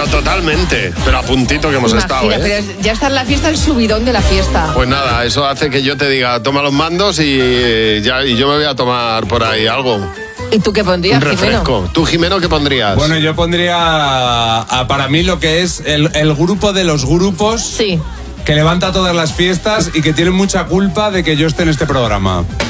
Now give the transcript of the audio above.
totalmente. Pero a puntito que hemos estado, ¿eh? Pero ya está en la fiesta, el subidón de la fiesta. Pues nada, eso hace que yo te diga, toma los mandos y yo me voy a tomar por ahí algo. ¿Y tú qué pondrías, Un refresco. Jimeno? ¿Tú, Jimeno, qué pondrías? Bueno, yo pondría para mí lo que es el grupo de los grupos Sí. que levanta todas las fiestas y que tienen mucha culpa de que yo esté en este programa.